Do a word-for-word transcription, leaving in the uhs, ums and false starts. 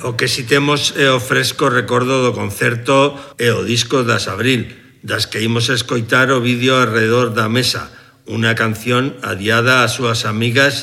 O que si temos é o fresco recordo do concerto e o disco das Abril, das que imos escoitar o vídeo alrededor da mesa, unha canción adiada ás súas amigas